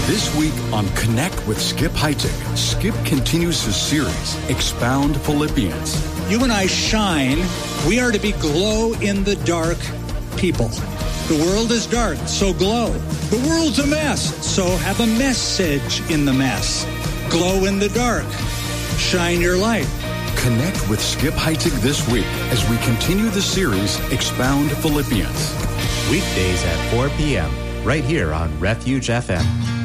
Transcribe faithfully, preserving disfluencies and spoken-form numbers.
This week on Connect with Skip Heitzig, Skip continues his series, Expound Philippians. You and I shine. We are to be glow-in-the-dark people. The world is dark, so glow. The world's a mess, so have a message in the mess. Glow in the dark. Shine your light. Connect with Skip Heitzig this week as we continue the series, Expound Philippians. Weekdays at four p.m., right here on Refuge F M.